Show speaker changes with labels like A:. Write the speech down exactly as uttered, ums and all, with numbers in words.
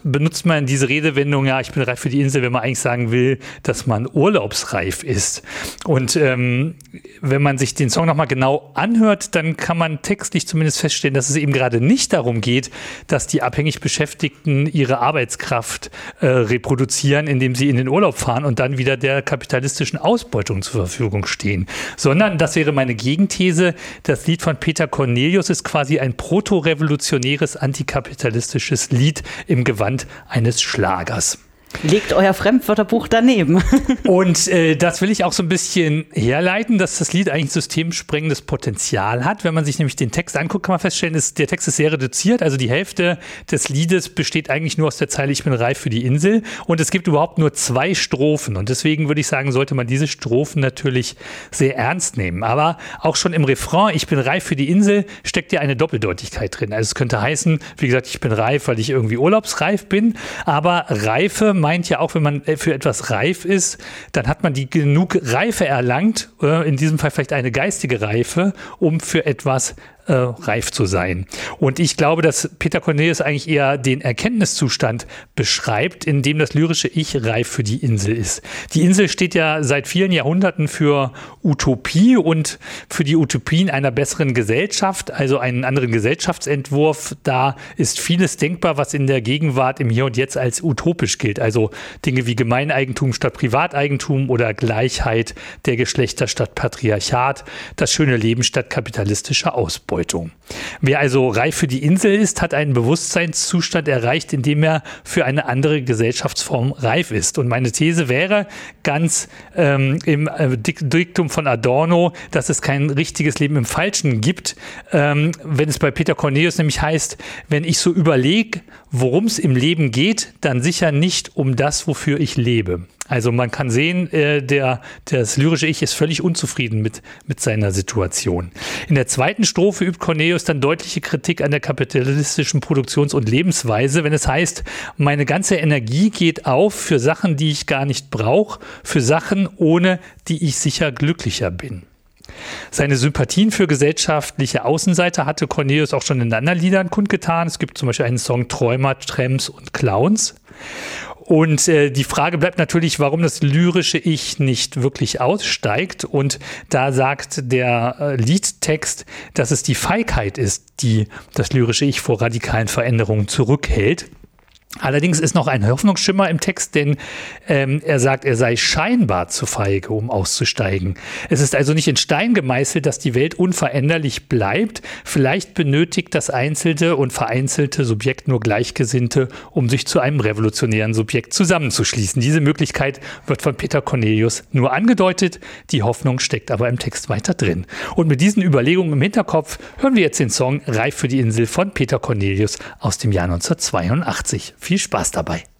A: benutzt man diese Redewendung, ja, ich bin reif für die Insel, wenn man eigentlich sagen will, dass man urlaubsreif ist. Und ähm, wenn man sich den Song nochmal genau anhört, dann kann man textlich zumindest feststellen, dass es eben gerade nicht darum geht, dass die abhängig Beschäftigten ihre Arbeitskraft äh, reproduzieren, indem sie in den Urlaub fahren und dann wieder der kapitalistischen Ausbeutung zur Verfügung stehen. Sondern, das wäre meine Gegenthese, das Lied von Peter Cornelius ist quasi ein protorevolutionäres antikapitalistisches Lied im Gewand eines Schlagers.
B: Legt euer Fremdwörterbuch daneben.
A: Und äh, das will ich auch so ein bisschen herleiten, dass das Lied eigentlich systemsprengendes Potenzial hat. Wenn man sich nämlich den Text anguckt, kann man feststellen, dass der Text ist sehr reduziert. Also die Hälfte des Liedes besteht eigentlich nur aus der Zeile "Ich bin reif für die Insel". Und es gibt überhaupt nur zwei Strophen. Und deswegen würde ich sagen, sollte man diese Strophen natürlich sehr ernst nehmen. Aber auch schon im Refrain "Ich bin reif für die Insel" steckt ja eine Doppeldeutigkeit drin. Also es könnte heißen, wie gesagt, ich bin reif, weil ich irgendwie urlaubsreif bin. Aber Reife meint ja auch, wenn man für etwas reif ist, dann hat man die genug Reife erlangt, in diesem Fall vielleicht eine geistige Reife, um für etwas äh, reif zu sein. Und ich glaube, dass Peter Cornelius eigentlich eher den Erkenntniszustand beschreibt, in dem das lyrische Ich reif für die Insel ist. Die Insel steht ja seit vielen Jahrhunderten für Utopie und für die Utopien einer besseren Gesellschaft, also einen anderen Gesellschaftsentwurf. Da ist vieles denkbar, was in der Gegenwart im Hier und Jetzt als utopisch gilt. Also Dinge wie Gemeineigentum statt Privateigentum oder Gleichheit der Geschlechter statt Patriarchat, das schöne Leben statt kapitalistischer Ausbeutung. Wer also reif für die Insel ist, hat einen Bewusstseinszustand erreicht, in dem er für eine andere Gesellschaftsform reif ist. Und meine These wäre ganz ähm, im äh, Diktum von Adorno, dass es kein richtiges Leben im Falschen gibt, ähm, wenn es bei Peter Cornelius nämlich heißt, wenn ich so überlege, worum es im Leben geht, dann sicher nicht um das, wofür ich lebe. Also man kann sehen, äh, der, das lyrische Ich ist völlig unzufrieden mit, mit seiner Situation. In der zweiten Strophe übt Cornelius dann deutliche Kritik an der kapitalistischen Produktions- und Lebensweise, wenn es heißt, meine ganze Energie geht auf für Sachen, die ich gar nicht brauche, für Sachen, ohne die ich sicher glücklicher bin. Seine Sympathien für gesellschaftliche Außenseiter hatte Cornelius auch schon in anderen Liedern kundgetan. Es gibt zum Beispiel einen Song Träumer, Tramps und Clowns. Und äh, die Frage bleibt natürlich, warum das lyrische Ich nicht wirklich aussteigt. Und da sagt der äh, Liedtext, dass es die Feigheit ist, die das lyrische Ich vor radikalen Veränderungen zurückhält. Allerdings ist noch ein Hoffnungsschimmer im Text, denn ähm, er sagt, er sei scheinbar zu feige, um auszusteigen. Es ist also nicht in Stein gemeißelt, dass die Welt unveränderlich bleibt. Vielleicht benötigt das einzelne und vereinzelte Subjekt nur Gleichgesinnte, um sich zu einem revolutionären Subjekt zusammenzuschließen. Diese Möglichkeit wird von Peter Cornelius nur angedeutet. Die Hoffnung steckt aber im Text weiter drin. Und mit diesen Überlegungen im Hinterkopf hören wir jetzt den Song "Reif für die Insel" von Peter Cornelius aus dem Jahr neunzehnhundertzweiundachtzig. Viel Spaß dabei.